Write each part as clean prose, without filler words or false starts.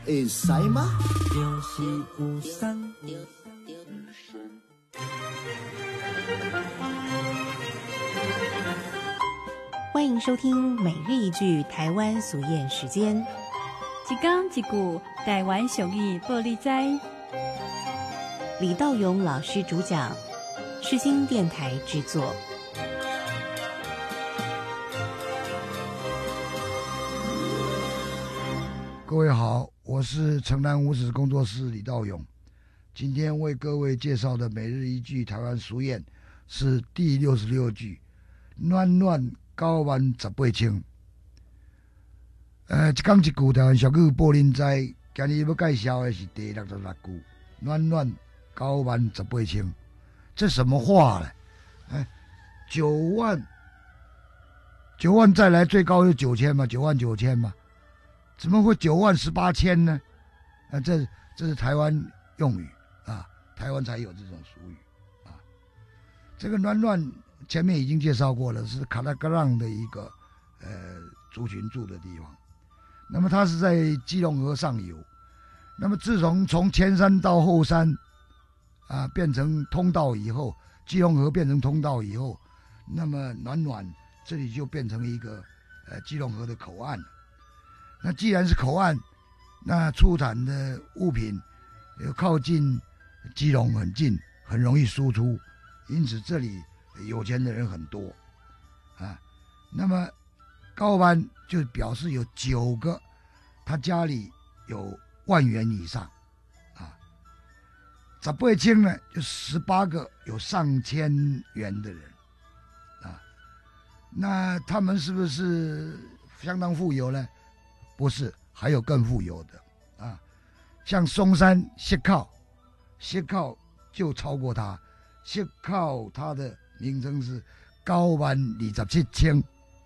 会使吗？ 就是有送。 欢迎收听每日一句台湾俗谚时间， 一讲一句台湾俗语报你知。 李道勇老师主讲，世新电台制作。 各位好，我是城南五指工作室李道勇。今天为各位介绍的每日一句台湾俗谚是第66句：暖暖九万十八千。一讲一句台湾俗语报恁知，今日要介绍的是第66句：暖暖九万十八千。这什么话呢？9万再来，最高是9000嘛，9万9千嘛。怎么会9万18千呢？这是台湾用语啊，台湾才有这种俗语啊。这个暖暖前面已经介绍过了，是卡拉格朗的一个族群住的地方。那么它是在基隆河上游。那么自从前山到后山啊变成通道以后，基隆河变成通道以后，那么暖暖这里就变成一个基隆河的口岸了。那既然是口岸，那出产的物品又靠近基隆很近，很容易输出，因此这里有钱的人很多啊。那么高湾就表示有9个，他家里有万元以上啊。18千呢，就18个有上千元的人啊。那他们是不是相当富有呢？不是，还有更富有的啊，像松山锡靠就超过他，锡靠他的名称是9万27千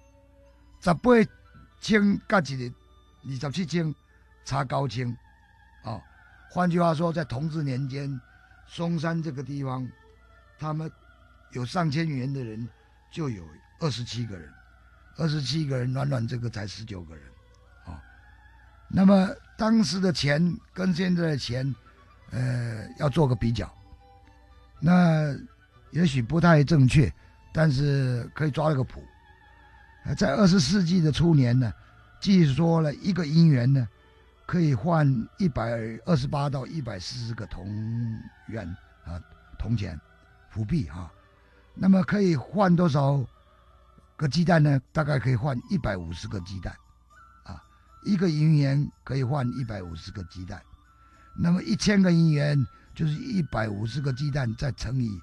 ，18千加一个27千，差9千啊。换句话说，在同治年间，松山这个地方，他们有上千元的人就有27个人，27个人，暖暖这个才19个人。那么当时的钱跟现在的钱，要做个比较，那也许不太正确，但是可以抓了个谱。在20世纪的初年呢，据说了一个银元呢，可以换128到140个铜元啊，铜钱、辅币啊。那么可以换多少个鸡蛋呢？大概可以换150个鸡蛋。一个银元可以换150个鸡蛋，那么1000个银元就是150个鸡蛋，再乘以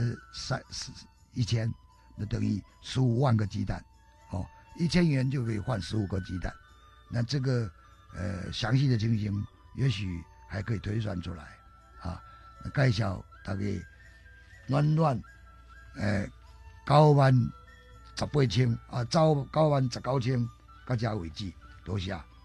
1000，那等于15万个鸡蛋，1000元就可以换15个鸡蛋。那这个详细的情形，也许还可以推算出来啊。那介绍大概暖暖9万18千啊，9万19千，到这为止，多谢。